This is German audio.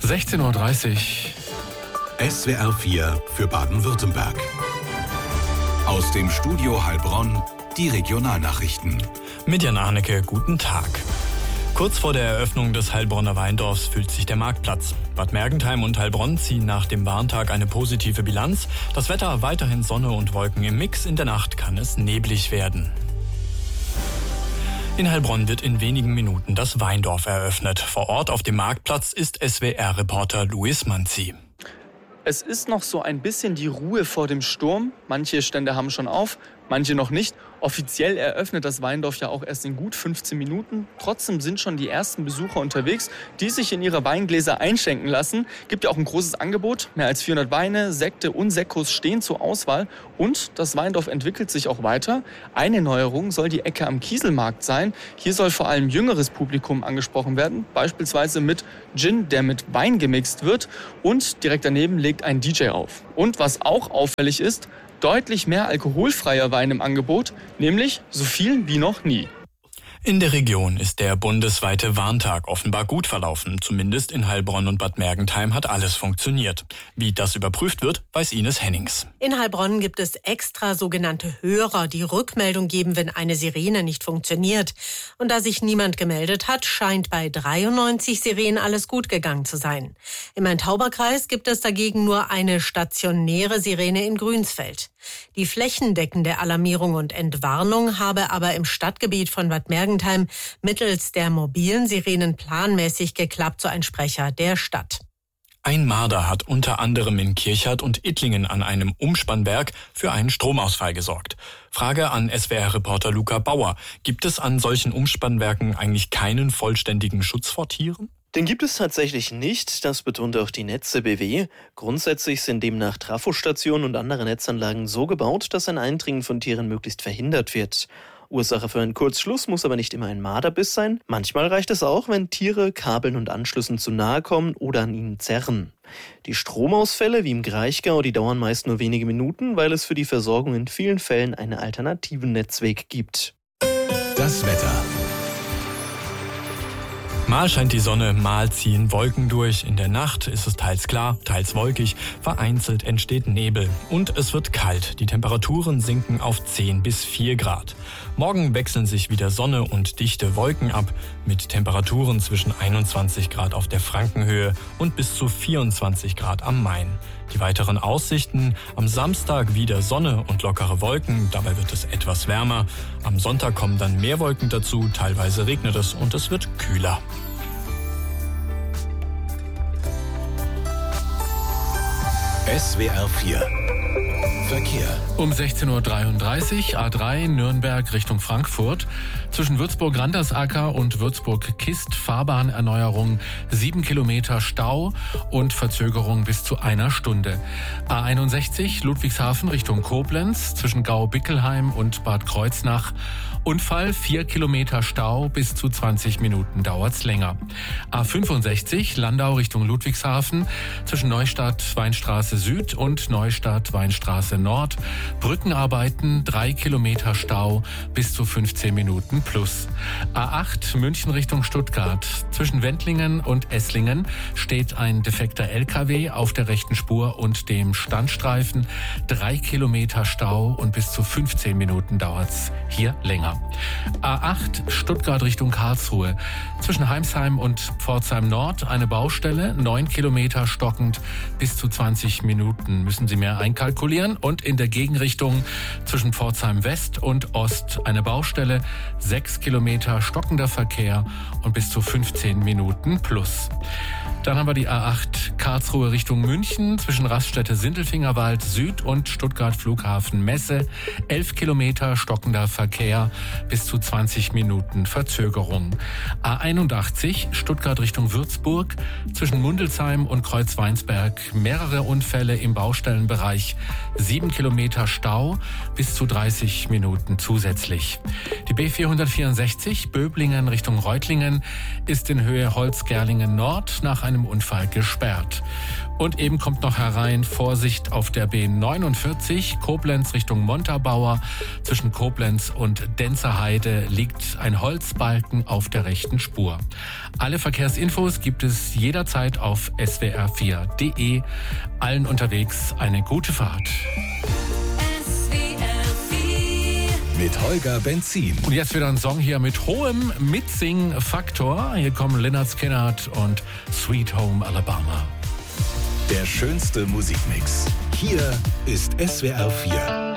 16:30 Uhr. SWR 4 für Baden-Württemberg. Aus dem Studio Heilbronn die Regionalnachrichten. Mit Jan Arnecke, guten Tag. Kurz vor der Eröffnung des Heilbronner Weindorfs füllt sich der Marktplatz. Bad Mergentheim und Heilbronn ziehen nach dem Warntag eine positive Bilanz. Das Wetter weiterhin Sonne und Wolken im Mix. In der Nacht kann es neblig werden. In Heilbronn wird in wenigen Minuten das Weindorf eröffnet. Vor Ort auf dem Marktplatz ist SWR-Reporter Luis Manzi. Es ist noch so ein bisschen die Ruhe vor dem Sturm. Manche Stände haben schon auf, manche noch nicht. Offiziell eröffnet das Weindorf ja auch erst in gut 15 Minuten. Trotzdem sind schon die ersten Besucher unterwegs, die sich in ihre Weingläser einschenken lassen. Gibt ja auch ein großes Angebot. Mehr als 400 Weine, Sekte und Sekkos stehen zur Auswahl. Und das Weindorf entwickelt sich auch weiter. Eine Neuerung soll die Ecke am Kieselmarkt sein. Hier soll vor allem jüngeres Publikum angesprochen werden. Beispielsweise mit Gin, der mit Wein gemixt wird. Und direkt daneben legt ein DJ auf. Und was auch auffällig ist, deutlich mehr alkoholfreier Wein im Angebot, nämlich so viel wie noch nie. In der Region ist der bundesweite Warntag offenbar gut verlaufen. Zumindest in Heilbronn und Bad Mergentheim hat alles funktioniert. Wie das überprüft wird, weiß Ines Hennings. In Heilbronn gibt es extra sogenannte Hörer, die Rückmeldung geben, wenn eine Sirene nicht funktioniert. Und da sich niemand gemeldet hat, scheint bei 93 Sirenen alles gut gegangen zu sein. Im Main-Tauber-Kreis gibt es dagegen nur eine stationäre Sirene in Grünsfeld. Die flächendeckende Alarmierung und Entwarnung habe aber im Stadtgebiet von Bad Mergentheim mittels der mobilen Sirenen planmäßig geklappt, so ein Sprecher der Stadt. Ein Marder hat unter anderem in Kirchhardt und Ittlingen an einem Umspannwerk für einen Stromausfall gesorgt. Frage an SWR-Reporter Luca Bauer. Gibt es an solchen Umspannwerken eigentlich keinen vollständigen Schutz vor Tieren? Den gibt es tatsächlich nicht, das betont auch die Netze BW. Grundsätzlich sind demnach Trafostationen und andere Netzanlagen so gebaut, dass ein Eindringen von Tieren möglichst verhindert wird. Ursache für einen Kurzschluss muss aber nicht immer ein Marderbiss sein. Manchmal reicht es auch, wenn Tiere Kabeln und Anschlüssen zu nahe kommen oder an ihnen zerren. Die Stromausfälle wie im Kraichgau, die dauern meist nur wenige Minuten, weil es für die Versorgung in vielen Fällen einen alternativen Netzweg gibt. Das Wetter. Mal scheint die Sonne, mal ziehen Wolken durch. In der Nacht ist es teils klar, teils wolkig. Vereinzelt entsteht Nebel. Und es wird kalt. Die Temperaturen sinken auf 10 bis 4 Grad. Morgen wechseln sich wieder Sonne und dichte Wolken ab. Mit Temperaturen zwischen 21 Grad auf der Frankenhöhe und bis zu 24 Grad am Main. Die weiteren Aussichten: am Samstag wieder Sonne und lockere Wolken, dabei wird es etwas wärmer. Am Sonntag kommen dann mehr Wolken dazu, teilweise regnet es und es wird kühler. SWR 4 Verkehr. Um 16:33 Uhr A3 Nürnberg Richtung Frankfurt. Zwischen Würzburg-Randersacker und Würzburg-Kist Fahrbahnerneuerung, 7 Kilometer Stau und Verzögerung bis zu einer Stunde. A61 Ludwigshafen Richtung Koblenz zwischen Gau-Bickelheim und Bad Kreuznach. Unfall, 4 Kilometer Stau, bis zu 20 Minuten dauert's länger. A65 Landau Richtung Ludwigshafen zwischen Neustadt-Weinstraße Süd und Neustadt-Weinstraße Nord. Brückenarbeiten, 3 Kilometer Stau, bis zu 15 Minuten plus. A8 München Richtung Stuttgart. Zwischen Wendlingen und Esslingen steht ein defekter LKW auf der rechten Spur und dem Standstreifen. 3 Kilometer Stau und bis zu 15 Minuten dauert's hier länger. A8 Stuttgart Richtung Karlsruhe. Zwischen Heimsheim und Pforzheim Nord eine Baustelle, 9 Kilometer stockend, bis zu 20 Minuten müssen Sie mehr einkalkulieren. Und in der Gegenrichtung zwischen Pforzheim West und Ost eine Baustelle, 6 Kilometer stockender Verkehr und bis zu 15 Minuten plus. Dann haben wir die A8 Karlsruhe Richtung München zwischen Raststätte Sindelfingerwald Süd und Stuttgart Flughafen Messe. 11 Kilometer stockender Verkehr, bis zu 20 Minuten Verzögerung. A81 Stuttgart Richtung Würzburg zwischen Mundelsheim und Kreuzweinsberg. Mehrere Unfälle im Baustellenbereich. 7 Kilometer Stau, bis zu 30 Minuten zusätzlich. Die B464 Böblingen Richtung Reutlingen ist in Höhe Holzgerlingen Nord nach einem Unfall gesperrt. Und eben kommt noch herein, Vorsicht auf der B49, Koblenz Richtung Montabaur. Zwischen Koblenz und Denzerheide liegt ein Holzbalken auf der rechten Spur. Alle Verkehrsinfos gibt es jederzeit auf swr4.de. Allen unterwegs eine gute Fahrt. Mit Holger Benzin. Und jetzt wieder ein Song hier mit hohem Mitsing-Faktor. Hier kommen Lynyrd Skynyrd und Sweet Home Alabama. Der schönste Musikmix. Hier ist SWR 4.